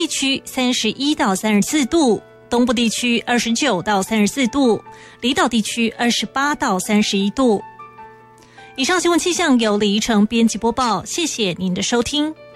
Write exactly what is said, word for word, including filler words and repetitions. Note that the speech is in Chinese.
地区三十一到三十四度，东部地区二十九到三十四度，离岛地区二十八到三十一度。以上新闻气象由李怡诚编辑播报，谢谢您的收听。